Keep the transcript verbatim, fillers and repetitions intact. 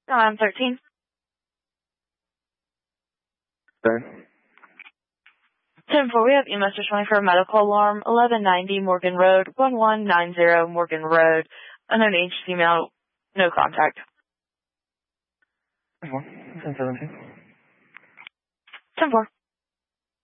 Um, thirteen. Sorry. ten four, we have E M S responding for a medical alarm, eleven ninety Morgan Road, one one nine zero Morgan Road, unknown age female, no contact. ten seventeen. ten four.